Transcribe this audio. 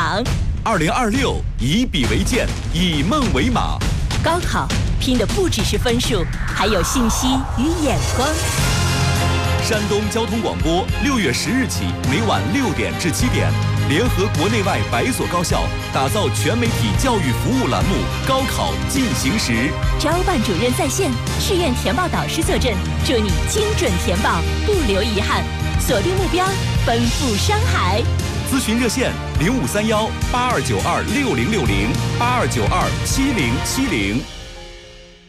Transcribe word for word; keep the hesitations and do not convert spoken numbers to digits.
场。 二零二六，以笔为鉴，以梦为马。 高考拼的不只是分数，还有信息与眼光。 山东交通广播六月十日起，每晚六点至七点，联合国内外百所高校，打造全媒体教育服务栏目《高考进行时》。 招办主任在线，志愿填报导师坐镇，祝你精准填报，不留遗憾。锁定目标，奔赴山海。 咨询热线零五三幺八二九二六零六零八二九二七零七零。